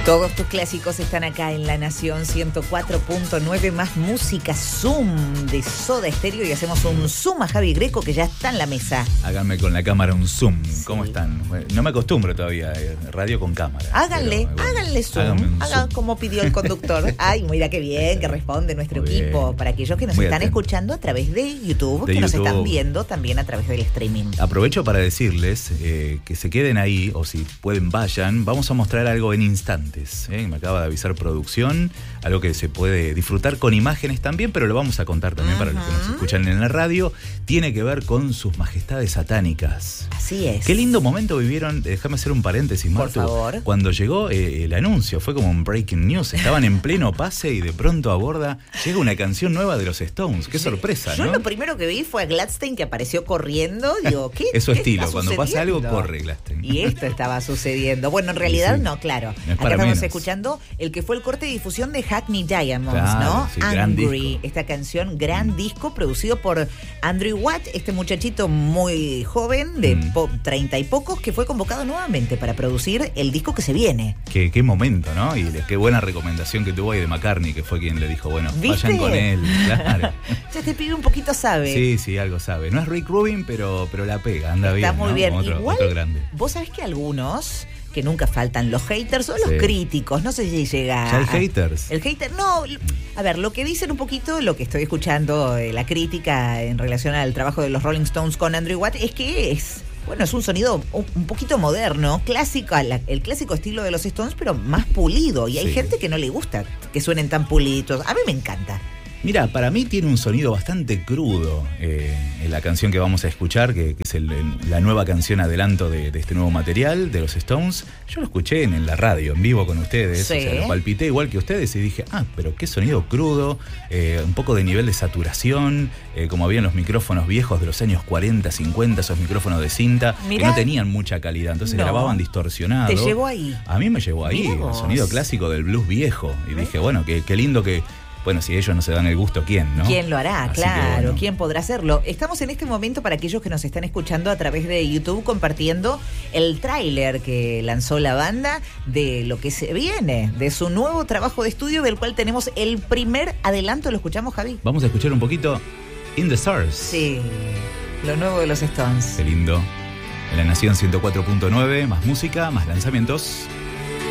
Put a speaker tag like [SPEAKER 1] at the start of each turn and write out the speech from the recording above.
[SPEAKER 1] Todos tus clásicos están acá en La Nación 104.9, más música Zoom de Soda Stereo, y hacemos un zoom a Javi Greco, que ya está en la mesa.
[SPEAKER 2] Háganme con la cámara un zoom.
[SPEAKER 1] Sí.
[SPEAKER 2] ¿Cómo están? No me acostumbro todavía, radio con cámara.
[SPEAKER 1] Háganle zoom. Hagan
[SPEAKER 2] zoom.
[SPEAKER 1] como pidió el conductor. Ay, mira qué bien que responde nuestro
[SPEAKER 2] Muy
[SPEAKER 1] equipo.
[SPEAKER 2] bien.
[SPEAKER 1] Para aquellos que nos
[SPEAKER 2] Muy
[SPEAKER 1] están
[SPEAKER 2] atento.
[SPEAKER 1] escuchando a través de YouTube,
[SPEAKER 2] De
[SPEAKER 1] que nos
[SPEAKER 2] YouTube.
[SPEAKER 1] están viendo también a través del streaming.
[SPEAKER 2] Aprovecho para decirles que se queden ahí, o si pueden vayan. Vamos a mostrar algo en instantes. Me acaba de avisar producción, algo que se puede disfrutar con imágenes también, pero lo vamos a contar también para los que nos escuchan en la radio. Tiene que ver con sus majestades satánicas.
[SPEAKER 1] Así es.
[SPEAKER 2] Qué lindo momento vivieron, déjame hacer un paréntesis,
[SPEAKER 1] Por
[SPEAKER 2] Martu.
[SPEAKER 1] favor.
[SPEAKER 2] Cuando llegó el anuncio, fue como un breaking news, estaban en pleno pase y de pronto a borda llega una canción nueva de los Stones. Qué sorpresa,
[SPEAKER 1] Yo
[SPEAKER 2] ¿no?
[SPEAKER 1] lo primero que vi fue a Gladstein, que apareció corriendo. Digo, ¿qué?
[SPEAKER 2] Es su
[SPEAKER 1] ¿Qué
[SPEAKER 2] estilo,
[SPEAKER 1] está
[SPEAKER 2] cuando pasa algo,
[SPEAKER 1] sucediendo?
[SPEAKER 2] corre Gladstein.
[SPEAKER 1] Y esto estaba sucediendo. Bueno, en realidad
[SPEAKER 2] Sí.
[SPEAKER 1] no, claro.
[SPEAKER 2] No es
[SPEAKER 1] Acá
[SPEAKER 2] para
[SPEAKER 1] estamos
[SPEAKER 2] menos.
[SPEAKER 1] escuchando el que fue el corte de difusión de Hackney Diamonds,
[SPEAKER 2] Claro,
[SPEAKER 1] ¿no?
[SPEAKER 2] sí, gran
[SPEAKER 1] Angry,
[SPEAKER 2] disco.
[SPEAKER 1] esta canción, gran disco, producido por Andrew Watt, este muchachito muy joven, de 30 y pocos, que fue convocado nuevamente para producir el disco que se viene.
[SPEAKER 2] Qué momento, ¿no? Y qué buena recomendación que tuvo ahí de McCartney, que fue quien le dijo, bueno,
[SPEAKER 1] ¿Viste?
[SPEAKER 2] vayan con él. Claro.
[SPEAKER 1] Ya este pibe un poquito sabe.
[SPEAKER 2] Sí, algo sabe. No es Rick Rubin, pero la pega, anda
[SPEAKER 1] Está
[SPEAKER 2] bien.
[SPEAKER 1] muy
[SPEAKER 2] ¿no?
[SPEAKER 1] bien.
[SPEAKER 2] Otro
[SPEAKER 1] Igual,
[SPEAKER 2] grande.
[SPEAKER 1] vos sabés que algunos, que nunca faltan los haters o los
[SPEAKER 2] Sí.
[SPEAKER 1] críticos, no sé si llega...
[SPEAKER 2] ¿Ya hay haters?
[SPEAKER 1] El hater, no, a ver, lo que dicen un poquito, lo que estoy escuchando, la crítica en relación al trabajo de los Rolling Stones con Andrew Watt, es que es un sonido un poquito moderno, clásico, el clásico estilo de los Stones, pero más pulido. Y hay
[SPEAKER 2] Sí.
[SPEAKER 1] gente que no le gusta que suenen tan puliditos. A mí me encanta.
[SPEAKER 2] Mira, para mí tiene un sonido bastante crudo en la canción que vamos a escuchar, que es la nueva canción adelanto de este nuevo material de los Stones. Yo lo escuché en la radio, en vivo con ustedes,
[SPEAKER 1] Sí.
[SPEAKER 2] o sea, lo palpité igual que ustedes y dije, pero qué sonido crudo, un poco de nivel de saturación, como habían los micrófonos viejos de los años 40, 50, esos micrófonos de cinta,
[SPEAKER 1] Mirá.
[SPEAKER 2] que no tenían mucha calidad, entonces
[SPEAKER 1] No.
[SPEAKER 2] grababan distorsionado.
[SPEAKER 1] Te llevó ahí.
[SPEAKER 2] A mí me llevó ahí,
[SPEAKER 1] Mirá
[SPEAKER 2] el
[SPEAKER 1] vos.
[SPEAKER 2] sonido clásico del blues viejo. Y dije, bueno, qué lindo que... Bueno, si ellos no se dan el gusto, ¿quién, no?
[SPEAKER 1] ¿Quién lo hará?
[SPEAKER 2] Así
[SPEAKER 1] Claro,
[SPEAKER 2] que, bueno.
[SPEAKER 1] ¿quién podrá hacerlo? Estamos en este momento, para aquellos que nos están escuchando a través de YouTube, compartiendo el tráiler que lanzó la banda de lo que se viene, de su nuevo trabajo de estudio, del cual tenemos el primer adelanto. ¿Lo escuchamos, Javi?
[SPEAKER 2] Vamos a escuchar un poquito In the Stars.
[SPEAKER 1] Sí, lo nuevo de los Stones.
[SPEAKER 2] Qué lindo. En La Nación 104.9, más música, más lanzamientos.